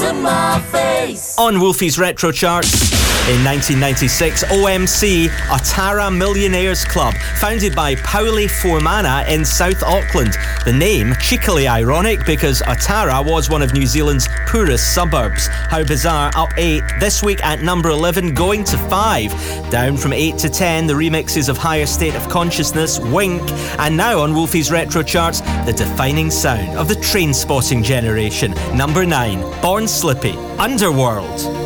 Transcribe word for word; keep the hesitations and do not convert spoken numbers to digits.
to my face. On Wolfie's Retro Charts, in nineteen ninety-six, O M C, Atara Millionaires Club, founded by Pauli Formana in South Auckland. The name, cheekily ironic, because Atara was one of New Zealand's poorest suburbs. How bizarre, up eight. This week at number eleven, going to five. Down from eight to ten, the remixes of Higher State of Consciousness, Wink. And now on Wolfie's Retro Charts, the defining sound of the Trainspotting generation. Number nine, Born Slippy, Underworld.